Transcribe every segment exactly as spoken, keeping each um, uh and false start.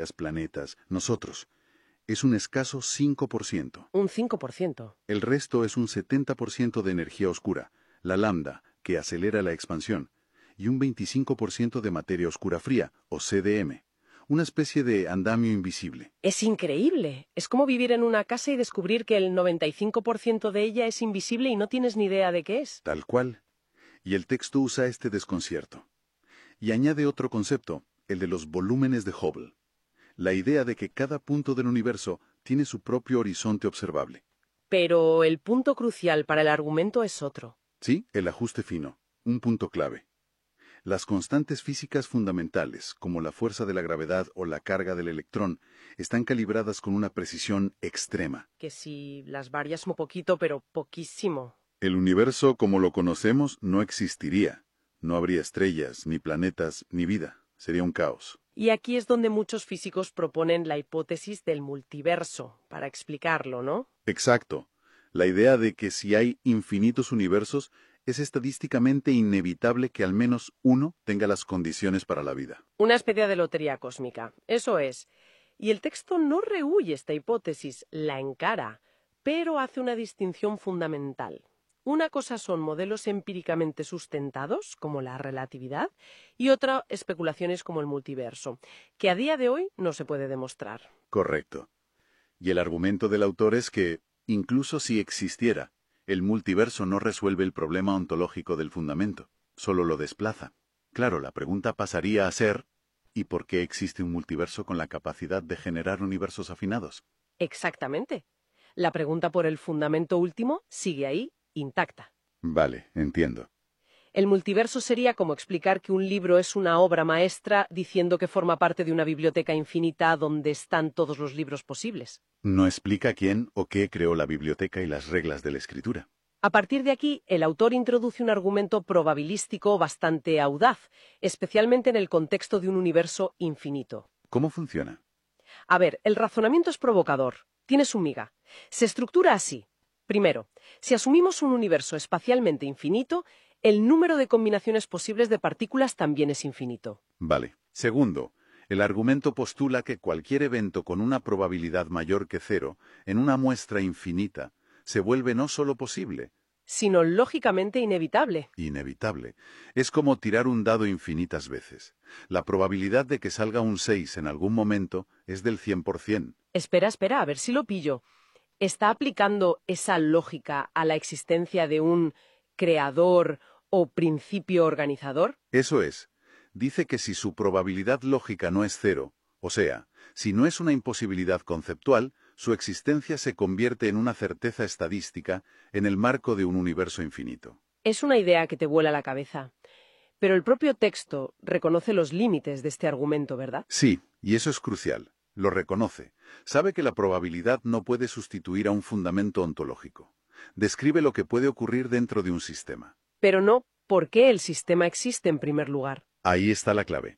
estrellas, planetas, nosotros. Es un escaso cinco por ciento. Un cinco por ciento. El resto es un setenta por ciento de energía oscura, la lambda, que acelera la expansión, y un veinticinco por ciento de materia oscura fría, o C D M, una especie de andamio invisible. Es increíble. Es como vivir en una casa y descubrir que el noventa y cinco por ciento de ella es invisible y no tienes ni idea de qué es. Tal cual. Y el texto usa este desconcierto. Y añade otro concepto, el de los volúmenes de Hubble. La idea de que cada punto del universo tiene su propio horizonte observable. Pero el punto crucial para el argumento es otro. Sí, el ajuste fino, un punto clave. Las constantes físicas fundamentales, como la fuerza de la gravedad o la carga del electrón, están calibradas con una precisión extrema. Que si las varias un poquito, pero poquísimo. El universo como lo conocemos no existiría. No habría estrellas, ni planetas, ni vida. Sería un caos. Y aquí es donde muchos físicos proponen la hipótesis del multiverso, para explicarlo, ¿no? Exacto. La idea de que si hay infinitos universos, es estadísticamente inevitable que al menos uno tenga las condiciones para la vida. Una especie de lotería cósmica, eso es. Y el texto no rehúye esta hipótesis, la encara, pero hace una distinción fundamental. Una cosa son modelos empíricamente sustentados, como la relatividad, y otra especulaciones como el multiverso, que a día de hoy no se puede demostrar. Correcto. Y el argumento del autor es que, incluso si existiera, el multiverso no resuelve el problema ontológico del fundamento, solo lo desplaza. Claro, la pregunta pasaría a ser, ¿y por qué existe un multiverso con la capacidad de generar universos afinados? Exactamente. La pregunta por el fundamento último sigue ahí, intacta. Vale, entiendo. El multiverso sería como explicar que un libro es una obra maestra diciendo que forma parte de una biblioteca infinita donde están todos los libros posibles. No explica quién o qué creó la biblioteca y las reglas de la escritura. A partir de aquí, el autor introduce un argumento probabilístico bastante audaz, especialmente en el contexto de un universo infinito. ¿Cómo funciona? A ver, el razonamiento es provocador. Tiene su miga. Se estructura así. Primero, si asumimos un universo espacialmente infinito, el número de combinaciones posibles de partículas también es infinito. Vale. Segundo, el argumento postula que cualquier evento con una probabilidad mayor que cero, en una muestra infinita, se vuelve no solo posible, sino lógicamente inevitable. Inevitable. Es como tirar un dado infinitas veces. La probabilidad de que salga un seis en algún momento es del cien por cien. Espera, espera, a ver si lo pillo. ¿Está aplicando esa lógica a la existencia de un creador o principio organizador? Eso es. Dice que si su probabilidad lógica no es cero, o sea, si no es una imposibilidad conceptual, su existencia se convierte en una certeza estadística en el marco de un universo infinito. Es una idea que te vuela la cabeza. Pero el propio texto reconoce los límites de este argumento, ¿verdad? Sí, y eso es crucial. Lo reconoce. Sabe que la probabilidad no puede sustituir a un fundamento ontológico. Describe lo que puede ocurrir dentro de un sistema. Pero no por qué el sistema existe en primer lugar. Ahí está la clave.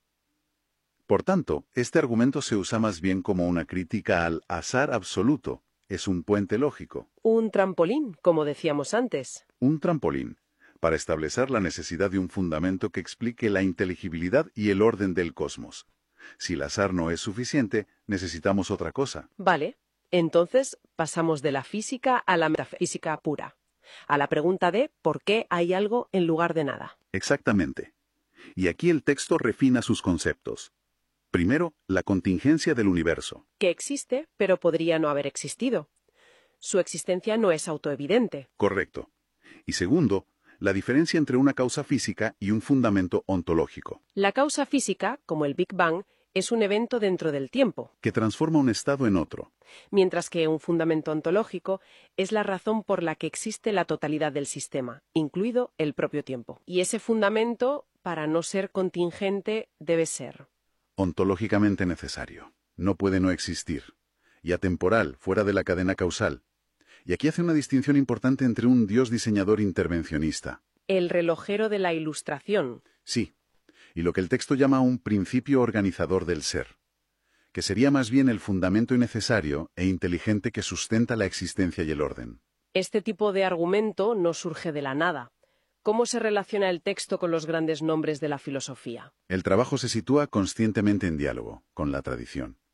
Por tanto, este argumento se usa más bien como una crítica al azar absoluto. Es un puente lógico. Un trampolín, como decíamos antes. Un trampolín, para establecer la necesidad de un fundamento que explique la inteligibilidad y el orden del cosmos. Si el azar no es suficiente, necesitamos otra cosa. Vale, entonces pasamos de la física a la metafísica pura. A la pregunta de ¿por qué hay algo en lugar de nada? Exactamente. Y aquí el texto refina sus conceptos. Primero, la contingencia del universo. Que existe, pero podría no haber existido. Su existencia no es autoevidente. Correcto. Y segundo, la diferencia entre una causa física y un fundamento ontológico. La causa física, como el Big Bang, es un evento dentro del tiempo, Que transforma un estado en otro. mientras que un fundamento ontológico es la razón por la que existe la totalidad del sistema, incluido el propio tiempo. Y ese fundamento, para no ser contingente, debe ser Ontológicamente necesario. No puede no existir. Y atemporal, fuera de la cadena causal. Y aquí hace una distinción importante entre un Dios diseñador intervencionista. el relojero de la Ilustración. Sí, y lo que el texto llama un principio organizador del ser, que sería más bien el fundamento innecesario e inteligente que sustenta la existencia y el orden. Este tipo de argumento no surge de la nada. ¿Cómo se relaciona el texto con los grandes nombres de la filosofía? El trabajo se sitúa conscientemente en diálogo con la tradición.